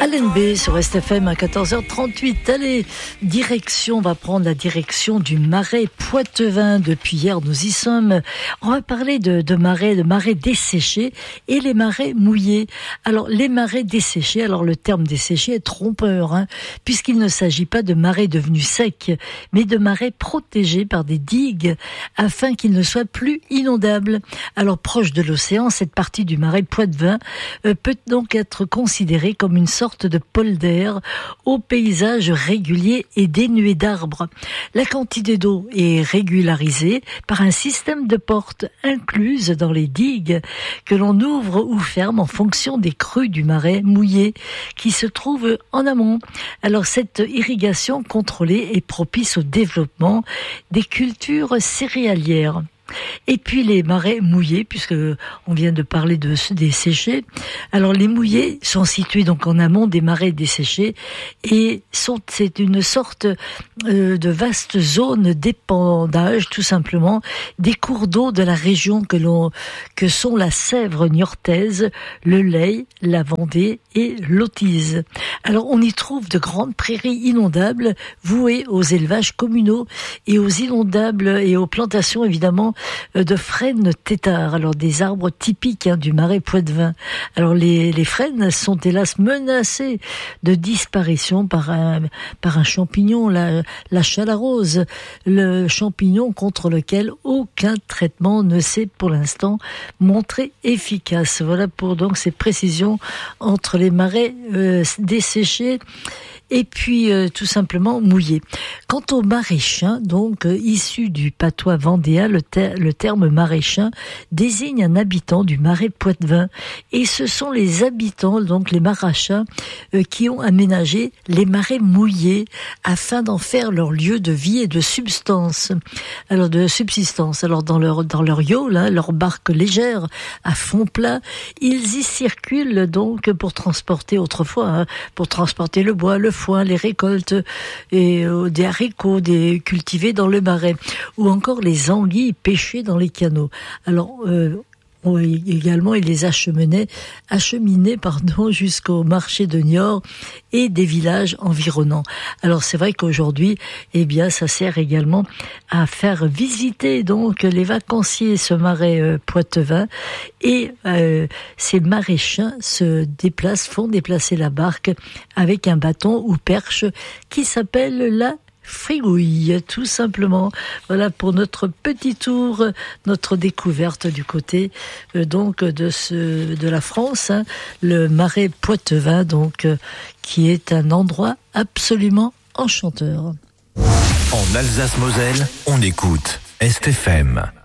LNB sur STFM à 14h38. Allez, on va prendre la direction du marais Poitevin. Depuis hier, nous y sommes. On va parler de marais desséchés et les marais mouillés. Alors, les marais desséchés, alors le terme desséché est trompeur, puisqu'il ne s'agit pas de marais devenus secs, mais de marais protégés par des digues afin qu'ils ne soient plus inondables. Alors, proche de l'océan, cette partie du marais Poitevin peut donc être considérée comme une sorte de polder au paysage régulier et dénué d'arbres. La quantité d'eau est régularisée par un système de portes incluses dans les digues que l'on ouvre ou ferme en fonction des crues du marais mouillé qui se trouvent en amont. Alors cette irrigation contrôlée est propice au développement des cultures céréalières. Et puis les marais mouillés, puisque on vient de parler des séchés. Alors les mouillés sont situés donc en amont des marais desséchés et c'est une sorte de vaste zone d'épandage, tout simplement, des cours d'eau de la région que sont la Sèvre niortaise, le Lay, la Vendée et l'Autise. Alors on y trouve de grandes prairies inondables vouées aux élevages communaux et aux inondables et aux plantations évidemment de frênes têtards, alors des arbres typiques du marais Poitevin. Alors les frênes sont hélas menacées de disparition par un champignon, la chalarose, le champignon contre lequel aucun traitement ne s'est pour l'instant montré efficace. Voilà pour donc ces précisions entre les marais desséchés et puis tout simplement mouillé. Quant aux maraîchins, donc issus du patois vendéen, le terme maraîchin désigne un habitant du marais Poitevin, et ce sont les habitants, donc les marachins, qui ont aménagé les marais mouillés afin d'en faire leur lieu de vie et de subsistance. Alors dans leur yacht, leur barque légère à fond plat, ils y circulent donc pour transporter pour transporter le bois, le foin, les récoltes et des haricots cultivés dans le marais, ou encore les anguilles pêchées dans les canaux. Alors également, il les acheminait jusqu'au marché de Niort et des villages environnants. Alors c'est vrai qu'aujourd'hui, ça sert également à faire visiter donc les vacanciers ce marais Poitevin, et ces maraîchins font déplacer la barque avec un bâton ou perche qui s'appelle la frigouille, tout simplement. Voilà pour notre petit tour, notre découverte du côté de la France, le marais Poitevin, qui est un endroit absolument enchanteur. En Alsace-Moselle, on écoute STFM.